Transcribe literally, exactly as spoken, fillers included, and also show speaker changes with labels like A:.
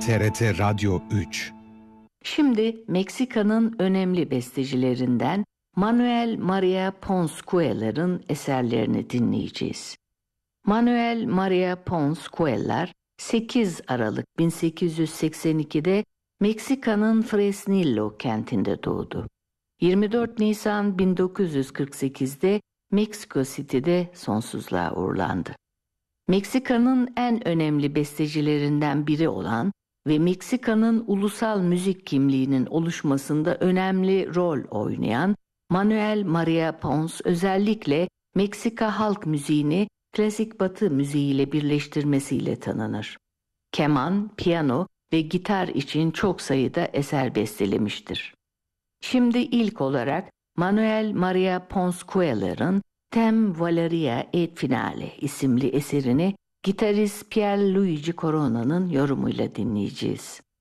A: T R T Radyo üç.
B: Şimdi Meksika'nın önemli bestecilerinden Manuel Maria Pons Cuellar'ın eserlerini dinleyeceğiz. Manuel Maria Pons Cuellar sekiz Aralık bin sekiz yüz seksen ikide Meksika'nın Fresnillo kentinde doğdu. yirmi dört Nisan bin dokuz yüz kırk sekizde Mexico City'de sonsuzluğa uğurlandı. Meksika'nın en önemli bestecilerinden biri olan ve Meksika'nın ulusal müzik kimliğinin oluşmasında önemli rol oynayan Manuel Maria Pons özellikle Meksika halk müziğini klasik batı müziğiyle birleştirmesiyle tanınır. Keman, piyano ve gitar için çok sayıda eser bestelemiştir. Şimdi ilk olarak Manuel Maria Pons Cuellar'ın Tem Valeria et Finale isimli eserini gitarist Pierluigi Corona'nın yorumuyla dinleyeceğiz.